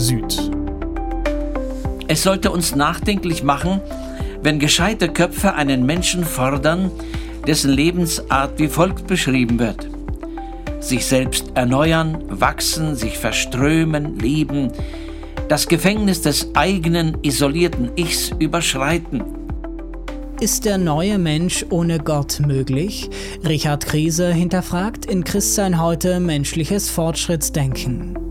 Süd. Es sollte uns nachdenklich machen, wenn gescheite Köpfe einen Menschen fordern, dessen Lebensart wie folgt beschrieben wird: sich selbst erneuern, wachsen, sich verströmen, lieben, das Gefängnis des eigenen isolierten Ichs überschreiten. Ist der neue Mensch ohne Gott möglich? Richard Kriese hinterfragt in Christsein heute menschliches Fortschrittsdenken.